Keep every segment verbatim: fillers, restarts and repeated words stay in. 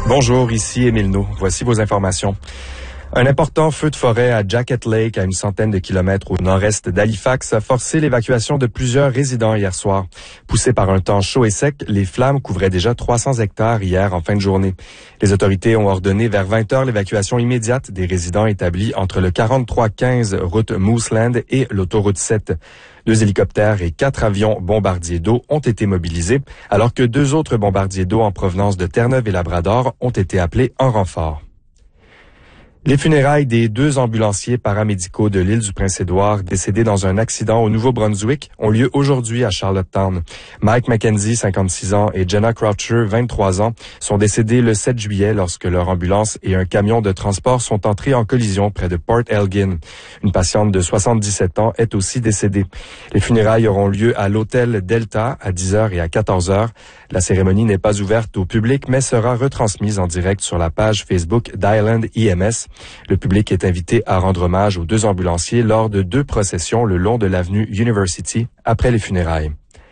Bonjour, ici Émile No. Voici vos informations. Un important feu de forêt à Jacket Lake, à une centaine de kilomètres au nord-est d'Halifax, a forcé l'évacuation de plusieurs résidents hier soir. Poussés par un temps chaud et sec, les flammes couvraient déjà trois cents hectares hier en fin de journée. Les autorités ont ordonné vers vingt heures l'évacuation immédiate des résidents établis entre le quarante-trois quinze route Mooseland et l'autoroute sept. Deux hélicoptères et quatre avions bombardiers d'eau ont été mobilisés, alors que deux autres bombardiers d'eau en provenance de Terre-Neuve et Labrador ont été appelés en renfort. Les funérailles des deux ambulanciers paramédicaux de l'île du Prince-Édouard décédés dans un accident au Nouveau-Brunswick ont lieu aujourd'hui à Charlottetown. Mike McKenzie, cinquante-six ans, et Jenna Croucher, vingt-trois ans, sont décédés le sept juillet lorsque leur ambulance et un camion de transport sont entrés en collision près de Port Elgin. Une patiente de soixante-dix-sept ans est aussi décédée. Les funérailles auront lieu à l'hôtel Delta à dix heures et à quatorze heures. La cérémonie n'est pas ouverte au public, mais sera retransmise en direct sur la page Facebook d'Island I M S. Le public est invité à rendre hommage aux deux ambulanciers lors de deux processions le long de l'avenue University après les funérailles.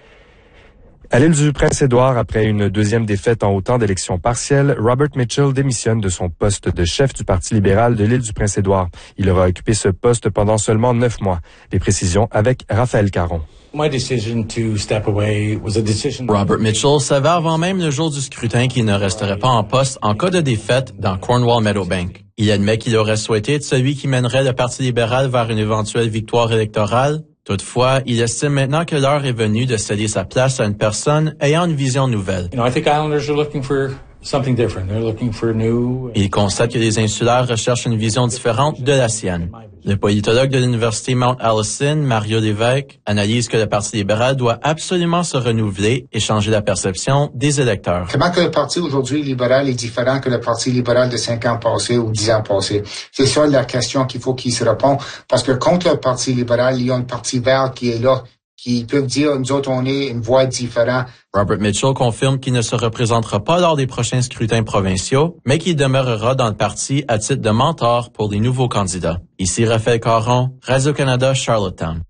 À l'île du Prince-Édouard, après une deuxième défaite en autant d'élections partielles, Robert Mitchell démissionne de son poste de chef du Parti libéral de l'île du Prince-Édouard. Il aura occupé ce poste pendant seulement neuf mois. Les précisions avec Raphaël Caron. My decision to step away was a decision. Robert Mitchell savait avant même le jour du scrutin qu'il ne resterait pas en poste en cas de défaite dans Cornwall Meadowbank. Il admet qu'il aurait souhaité être celui qui mènerait le Parti libéral vers une éventuelle victoire électorale. Toutefois, il estime maintenant que l'heure est venue de céder sa place à une personne ayant une vision nouvelle. You know, I think Islanders are looking for something different. They're looking for new. Il constate que les insulaires recherchent une vision différente de la sienne. Le politologue de l'Université Mount Allison, Mario Lévesque, analyse que le Parti libéral doit absolument se renouveler et changer la perception des électeurs. Comment que le Parti aujourd'hui libéral est différent que le Parti libéral de cinq ans passés ou dix ans passés? C'est ça la question qu'il faut qu'il se réponde. Parce que contre le Parti libéral, il y a un Parti vert qui est là, qui peuvent dire, nous autres, on est une voix différente. Robert Mitchell confirme qu'il ne se représentera pas lors des prochains scrutins provinciaux, mais qu'il demeurera dans le parti à titre de mentor pour les nouveaux candidats. Ici Raphaël Caron, Radio-Canada, Charlottetown.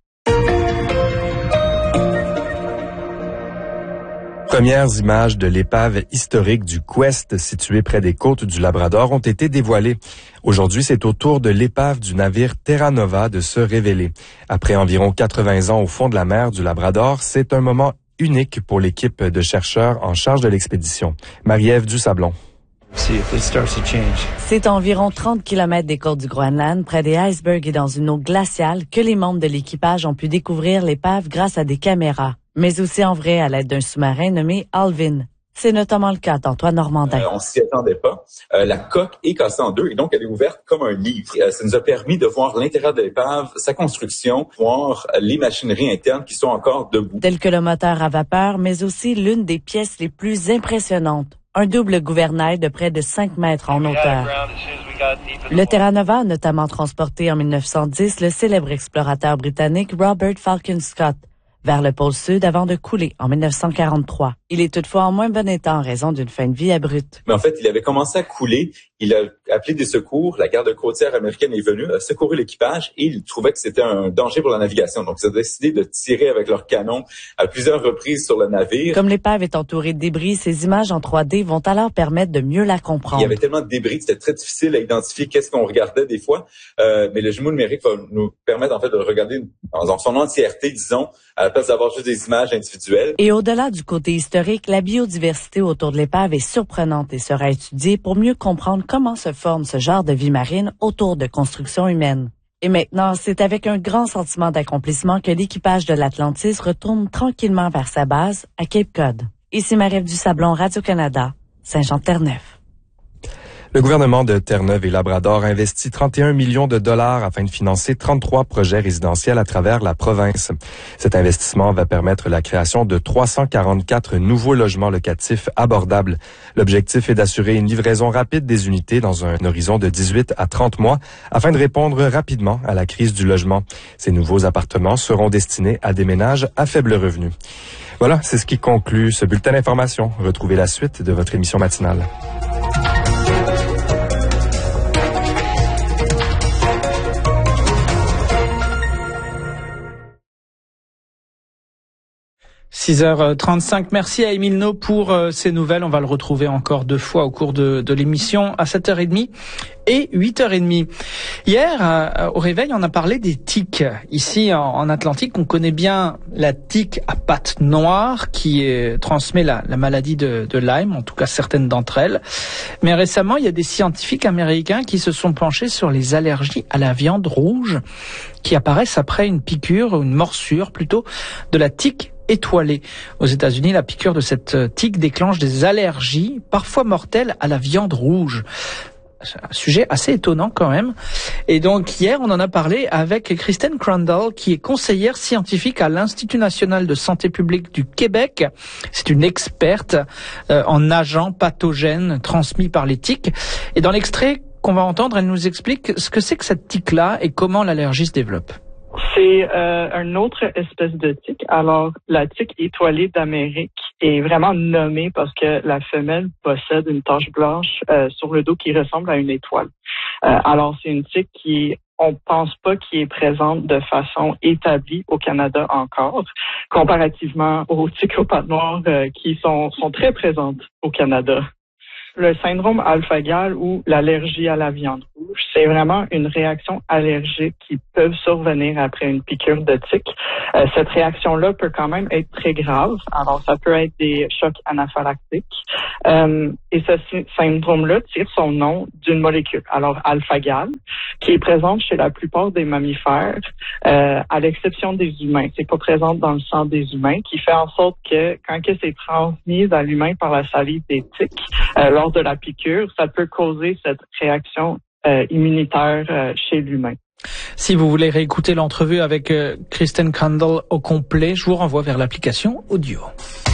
Premières images de l'épave historique du Quest située près des côtes du Labrador ont été dévoilées. Aujourd'hui, c'est au tour de l'épave du navire Terra Nova de se révéler. Après environ quatre-vingts ans au fond de la mer du Labrador, c'est un moment unique pour l'équipe de chercheurs en charge de l'expédition. Marie-Ève Dusablon. C'est à environ trente kilomètres des côtes du Groenland, près des icebergs et dans une eau glaciale, que les membres de l'équipage ont pu découvrir l'épave grâce à des caméras, mais aussi en vrai à l'aide d'un sous-marin nommé Alvin. C'est notamment le cas d'Antoine Normandin. Euh, on s'y attendait pas. Euh, la coque est cassée en deux et donc elle est ouverte comme un livre. Euh, ça nous a permis de voir l'intérieur de l'épave, sa construction, voir les machineries internes qui sont encore debout. Tel que le moteur à vapeur, mais aussi l'une des pièces les plus impressionnantes. Un double gouvernail de près de cinq mètres en hauteur. Le Terra Nova a notamment transporté en mille neuf cent dix le célèbre explorateur britannique Robert Falcon Scott vers le pôle Sud avant de couler en mille neuf cent quarante-trois. Il est toutefois en moins bon état en raison d'une fin de vie abrupte. Mais en fait, il avait commencé à couler, il a appelé des secours, la garde côtière américaine est venue, a secouru l'équipage et il trouvait que c'était un danger pour la navigation. Donc, ils ont décidé de tirer avec leurs canons à plusieurs reprises sur le navire. Comme l'épave est entourée de débris, ces images en trois D vont alors permettre de mieux la comprendre. Il y avait tellement de débris que c'était très difficile à identifier qu'est-ce qu'on regardait des fois, euh, mais le jumeau numérique va nous permettre en fait de le regarder dans son entièreté, disons, à la place d'avoir juste des images individuelles. Et au-delà du côté historique, la biodiversité autour de l'épave est surprenante et sera étudiée pour mieux comprendre comment se forme ce genre de vie marine autour de constructions humaines. Et maintenant, c'est avec un grand sentiment d'accomplissement que l'équipage de l'Atlantis retourne tranquillement vers sa base à Cape Cod. Ici Marie-Ève Dusablon, Radio-Canada, Saint-Jean-de-Terre-Neuve. Le gouvernement de Terre-Neuve et Labrador investit trente et un millions de dollars afin de financer trente-trois projets résidentiels à travers la province. Cet investissement va permettre la création de trois cent quarante-quatre nouveaux logements locatifs abordables. L'objectif est d'assurer une livraison rapide des unités dans un horizon de dix-huit à trente mois afin de répondre rapidement à la crise du logement. Ces nouveaux appartements seront destinés à des ménages à faible revenu. Voilà, c'est ce qui conclut ce bulletin d'information. Retrouvez la suite de votre émission matinale. six heures trente-cinq. Merci à Émile No pour euh, ces nouvelles. On va le retrouver encore deux fois au cours de, de l'émission à sept heures trente et huit heures trente. Hier, euh, au réveil, on a parlé des tiques. Ici, en, en Atlantique, on connaît bien la tique à pattes noires qui euh, transmet la, la maladie de, de Lyme, en tout cas certaines d'entre elles. Mais récemment, il y a des scientifiques américains qui se sont penchés sur les allergies à la viande rouge qui apparaissent après une piqûre, ou une morsure plutôt, de la tique étoilée. Aux États-Unis, la piqûre de cette tique déclenche des allergies, parfois mortelles, à la viande rouge. Un sujet assez étonnant quand même. Et donc hier, on en a parlé avec Kristen Crandall, qui est conseillère scientifique à l'Institut national de santé publique du Québec. C'est une experte euh, en agents pathogènes transmis par les tiques. Et dans l'extrait qu'on va entendre, elle nous explique ce que c'est que cette tique-là et comment l'allergie se développe. C'est euh, une autre espèce de tique. Alors, la tique étoilée d'Amérique est vraiment nommée parce que la femelle possède une tache blanche euh, sur le dos qui ressemble à une étoile. Euh, alors, c'est une tique qui, on pense pas qui est présente de façon établie au Canada encore, comparativement aux tiques aux pattes noires euh, qui sont, sont très présentes au Canada. Le syndrome alpha-gal ou l'allergie à la viande rouge, c'est vraiment une réaction allergique qui peut survenir après une piqûre de tique. Euh, cette réaction-là peut quand même être très grave. Alors, ça peut être des chocs anaphylactiques. Euh, et ce syndrome-là tire son nom d'une molécule, alors alpha-gal, qui est présente chez la plupart des mammifères, euh, à l'exception des humains. C'est pas présente dans le sang des humains, qui fait en sorte que quand que c'est transmis à l'humain par la salive des tiques, euh, lors de la piqûre, ça peut causer cette réaction euh, immunitaire euh, chez l'humain. Si vous voulez réécouter l'entrevue avec euh, Kristen Crandall au complet, je vous renvoie vers l'application audio.